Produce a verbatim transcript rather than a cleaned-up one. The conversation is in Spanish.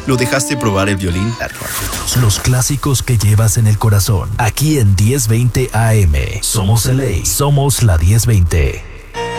¿Lo dejaste probar el violín? Los clásicos que llevas en el corazón. Aquí en diez veinte A M. Somos L A. Somos la diez veinte.